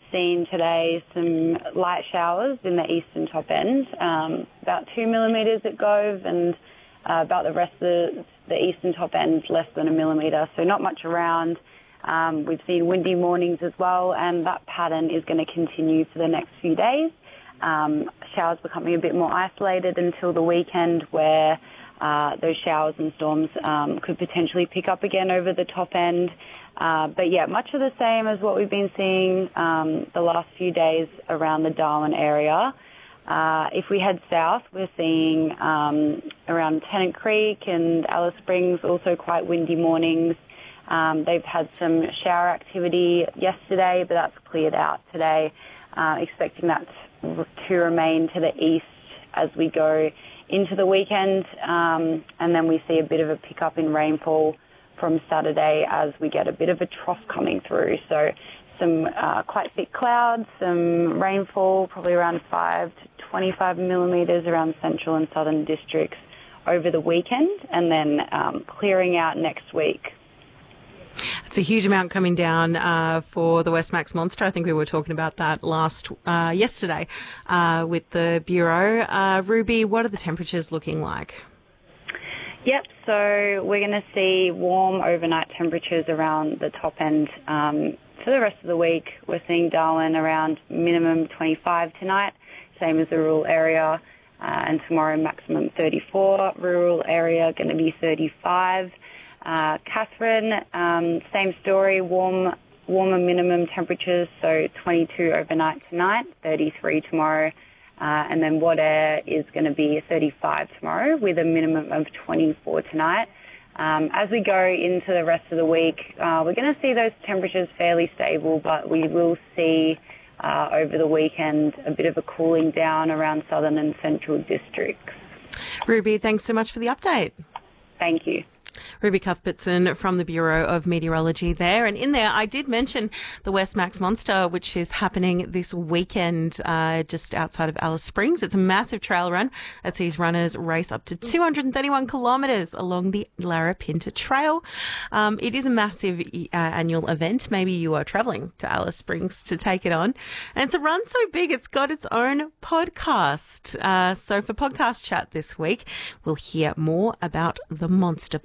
seen today some light showers in the eastern top end, about 2 millimetres at Gove, and about the rest of the eastern top end less than 1 millimetre, so not much around. We've seen windy mornings as well, and that pattern is going to continue for the next few days. Showers becoming a bit more isolated until the weekend, where those showers and storms could potentially pick up again over the top end. But yeah, much of the same as what we've been seeing the last few days around the Darwin area. If we head south, we're seeing around Tennant Creek and Alice Springs also quite windy mornings. They've had some shower activity yesterday, but that's cleared out today. Expecting that to remain to the east as we go into the weekend, and then we see a bit of a pickup in rainfall from Saturday as we get a bit of a trough coming through. So some quite thick clouds, some rainfall, probably around 5 to 25 millimetres around central and southern districts over the weekend, and then clearing out next week. It's a huge amount coming down for the Westmax Monster. I think we were talking about that yesterday with the Bureau. Ruby, what are the temperatures looking like? Yep, so we're going to see warm overnight temperatures around the top end for the rest of the week. We're seeing Darwin around minimum 25 tonight, same as the rural area, and tomorrow maximum 34. Rural area going to be 35. Catherine, same story, warmer minimum temperatures, so 22 overnight tonight, 33 tomorrow, and then Wadeye is going to be 35 tomorrow with a minimum of 24 tonight. As we go into the rest of the week, we're going to see those temperatures fairly stable, but we will see over the weekend a bit of a cooling down around southern and central districts. Ruby, thanks so much for the update. Thank you. Ruby Cuthbertson from the Bureau of Meteorology there. And in there, I did mention the Westmax Monster, which is happening this weekend just outside of Alice Springs. It's a massive trail run that sees runners race up to 231 kilometres along the Larapinta Trail. It is a massive annual event. Maybe you are travelling to Alice Springs to take it on. And it's a run so big, it's got its own podcast. So for Podcast Chat this week, we'll hear more about the Monster